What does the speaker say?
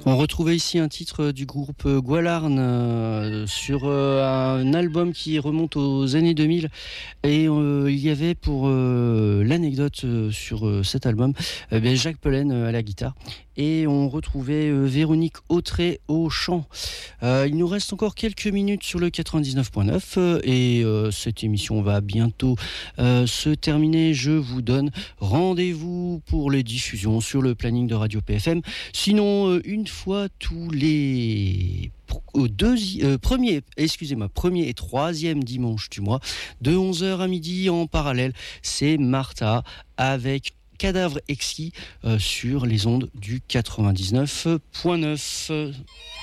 On retrouvait ici un titre du groupe Gwalarn sur un album qui remonte aux années 2000 et il y avait pour l'anecdote sur cet album Jacques Pelen à la guitare et on retrouvait Véronique Autré au chant. Il nous reste encore quelques minutes sur le 99.9 et cette émission va bientôt se terminer. Je vous donne rendez-vous pour les diffusions sur le planning de Radio PFM. Sinon, une fois tous les premier et troisième dimanche du mois, de 11h à midi en parallèle, c'est Martha avec Cadavre Exquis sur les ondes du 99.9.